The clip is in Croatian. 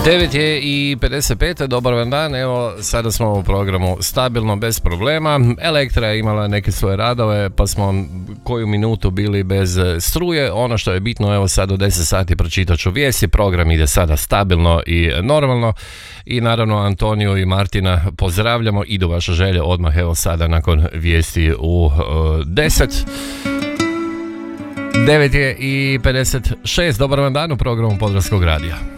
9 je i 55, dobar vam dan, evo sada smo u programu stabilno, bez problema. Elektra je imala neke svoje radove, pa smo koju minutu bili bez struje. Ono što je bitno, evo sad u 10 sati pročitat ću vijesti, program ide sada stabilno i normalno. I naravno Antoniju i Martina pozdravljamo, idu vaše želje odmah evo sada nakon vijesti u 10. 9 je i 56, dobar vam dan u programu Podravskog radija.